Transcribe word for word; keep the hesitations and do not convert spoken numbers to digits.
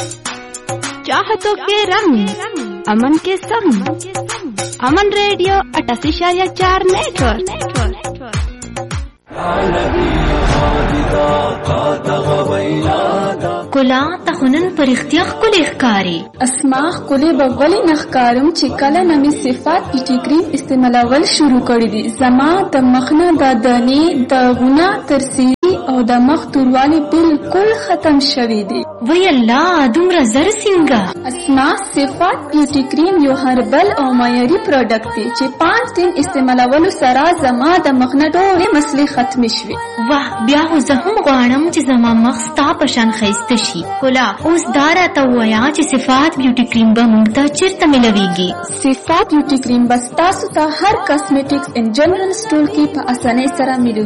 चाहतों के रंग अमन के संग अमन रेडियो अठासी शाया चार नेटवर्क। کلا تخنن پر اختیاق کل اخکاری اسماخ کلی بغلی نخکارم چې کله نمی صفات پیټی کریم استعمالول شروع کړی دي. زما د مخنه د دانی د غنا ترسیری او د مخ توروالی بالکل ختم شوی دي. وی الله دومره زر څنګه؟ اسما صفات پیټی کریم یو هربل او معیاري پروډکټ دی چې پانچ دن استعمالولو سره زما د مخنه ټولې مسلې ختم شوي. واه بیا خو زه هم غواړم چې زما مخ ستا په شان ښایسته شي. کلا اوس دا راته ووایه چې صفات بیوټي کریم به موږ ته چېرته میلاویږي؟ صفات بیوټي کریم به ستاسو ته هر کاسمیټکس ان جنرال سټور کې په اسانۍ سره میلو